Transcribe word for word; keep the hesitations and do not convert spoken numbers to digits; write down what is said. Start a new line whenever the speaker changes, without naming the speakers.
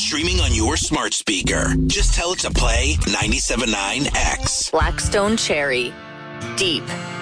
streaming on your smart speaker. Just tell it to play ninety-seven point nine X.
Blackstone Cherry. Deep.